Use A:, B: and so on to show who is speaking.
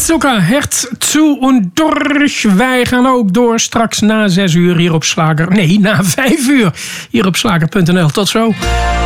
A: Zucker, Herz zu und durch. Wij gaan ook door straks na 6 uur hier op Slager. Nee, na 5 uur hier op slager.nl. Tot zo.